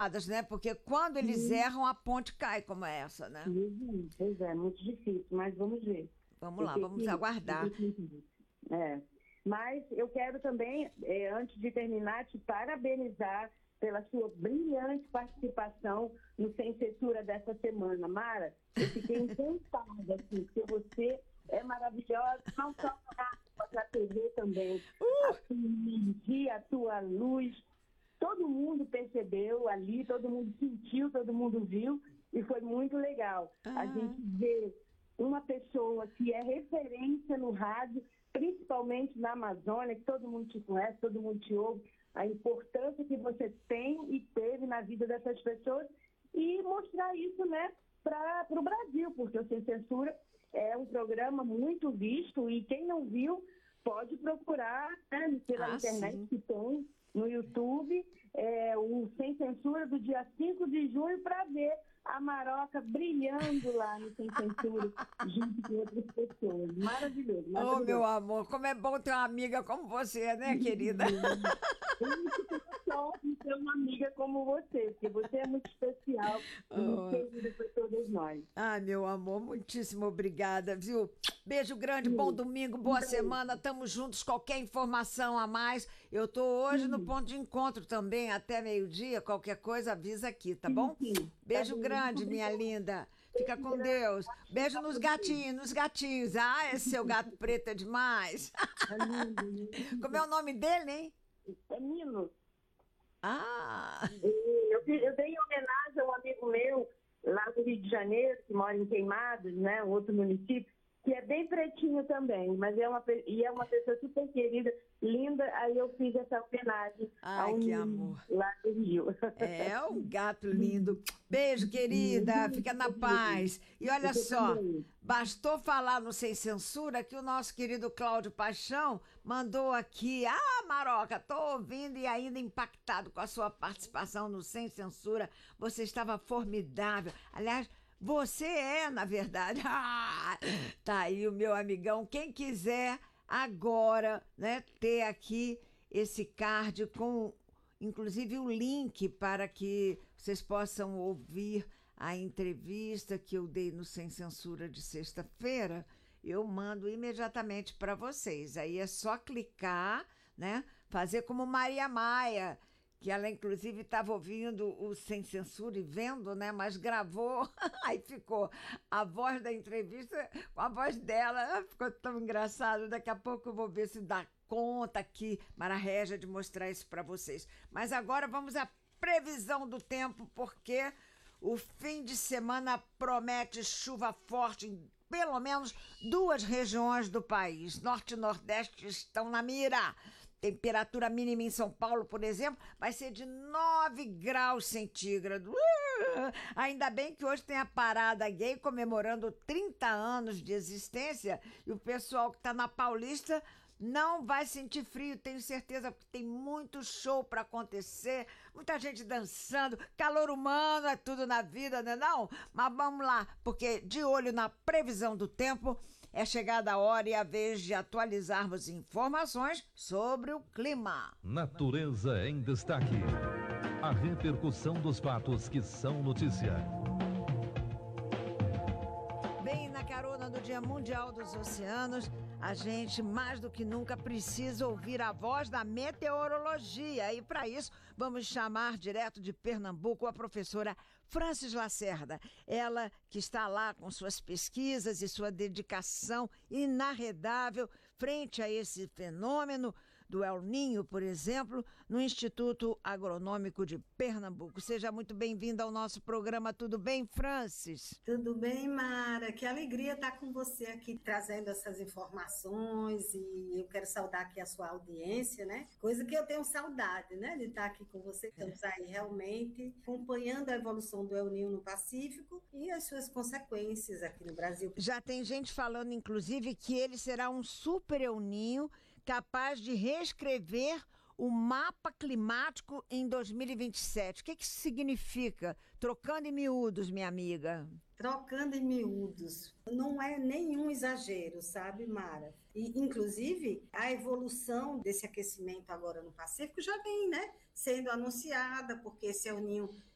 abençoadas, né? Porque quando eles erram, a ponte cai como essa, né? Pois é, muito difícil, mas vamos ver. Vamos lá, vamos aguardar. É. Mas eu quero também, antes de terminar, te parabenizar pela sua brilhante participação no Sem Censura dessa semana. Mara, eu fiquei encantada, assim, porque você é maravilhosa, não só no rádio, mas na TV também. A tua energia, a tua luz, todo mundo percebeu ali, todo mundo sentiu, todo mundo viu, e foi muito legal. A gente vê uma pessoa que é referência no rádio, principalmente na Amazônia, que todo mundo te conhece, todo mundo te ouve, a importância que você tem e teve na vida dessas pessoas e mostrar isso, né, para o Brasil, porque o Sem Censura é um programa muito visto e quem não viu pode procurar, né, pela internet sim. que tem no YouTube, o Sem Censura do dia 5 de junho para ver a Maroca brilhando lá no Sem Censura junto com outras pessoas. Maravilhoso, maravilhoso. Oh, meu amor, como é bom ter uma amiga como você, né, querida? Só de ter uma amiga como você, porque você é muito especial e muito querida para todas nós. Ai, meu amor, muitíssimo obrigada, viu? Beijo grande, bom domingo, boa semana, estamos juntos, qualquer informação a mais, eu tô hoje no ponto de encontro também, até meio-dia, qualquer coisa avisa aqui, tá bom? Beijo grande, minha linda, fica com Deus, beijo nos gatinhos, esse seu gato preto é demais. Como é o nome dele, hein? É Nino. Eu dei homenagem a um amigo meu lá do Rio de Janeiro, que mora em Queimados, né, outro município, que é bem pretinho também, mas é uma pessoa super querida, linda, aí eu fiz essa homenagem ao que amor. Lá do Rio. É um gato lindo. Beijo, querida, fica na paz. E olha só, bastou falar no Sem Censura que o nosso querido Cláudio Paixão mandou aqui, Maroca, tô ouvindo e ainda impactado com a sua participação no Sem Censura, você estava formidável. Aliás, você é, na verdade. Tá aí o meu amigão. Quem quiser agora, né, ter aqui esse card com, inclusive, o link para que vocês possam ouvir a entrevista que eu dei no Sem Censura de sexta-feira, eu mando imediatamente para vocês. Aí é só clicar, né, fazer como Maria Maia, que ela, inclusive, estava ouvindo o Sem Censura e vendo, né? Mas gravou, aí ficou a voz da entrevista com a voz dela. Ficou tão engraçado. Daqui a pouco eu vou ver se dá conta aqui, Mara Régia, de mostrar isso para vocês. Mas agora vamos à previsão do tempo, porque o fim de semana promete chuva forte em pelo menos 2 regiões do país. Norte e Nordeste estão na mira. Temperatura mínima em São Paulo, por exemplo, vai ser de 9 graus centígrados. Ainda bem que hoje tem a parada gay comemorando 30 anos de existência e o pessoal que está na Paulista não vai sentir frio, tenho certeza, porque tem muito show para acontecer, muita gente dançando, calor humano é tudo na vida, né não? Mas vamos lá, porque de olho na previsão do tempo, é chegada a hora e a vez de atualizarmos informações sobre o clima. Natureza em destaque. A repercussão dos fatos que são notícia. Bem, na carona do Dia Mundial dos Oceanos, a gente mais do que nunca precisa ouvir a voz da meteorologia. E para isso, vamos chamar direto de Pernambuco a professora Francis Lacerda. Ela que está lá com suas pesquisas e sua dedicação inarredável frente a esse fenômeno do El Niño, por exemplo, no Instituto Agronômico de Pernambuco. Seja muito bem-vinda ao nosso programa. Tudo bem, Francis? Tudo bem, Mara. Que alegria estar com você aqui trazendo essas informações e eu quero saudar aqui a sua audiência, né? Coisa que eu tenho saudade, né? De estar aqui com você. Estamos aí realmente acompanhando a evolução do El Niño no Pacífico e as suas consequências aqui no Brasil. Já tem gente falando, inclusive, que ele será um super El Niño capaz de reescrever o mapa climático em 2027. O que isso significa? Trocando em miúdos, minha amiga. Trocando em miúdos. Não é nenhum exagero, sabe, Mara? E, inclusive, a evolução desse aquecimento agora no Pacífico já vem, né, sendo anunciada, porque esse El Niño